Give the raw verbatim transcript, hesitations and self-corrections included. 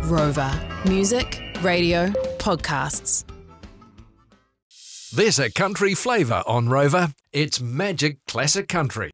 Rover. Music, radio, podcasts. There's a country flavour on Rover. It's Magic Classic Country.